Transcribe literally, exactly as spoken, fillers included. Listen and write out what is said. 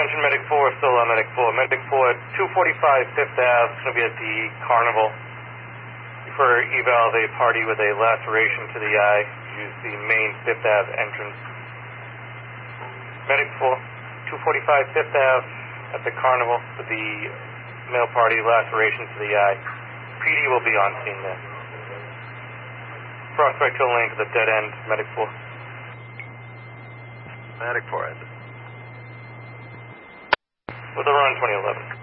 Attention Medic four, still on Medic four. Medic four at two forty-five Fifth Ave, it's going to be at the Carnival. For eval of a party with a laceration to the eye, use the main Fifth Ave entrance. Medic four, two forty-five Fifth Ave at the Carnival with the male party laceration to the eye. P D will be on scene there. Prospect Hill Lane to the dead end, Medic four. Medic four ended. With a run twenty eleven.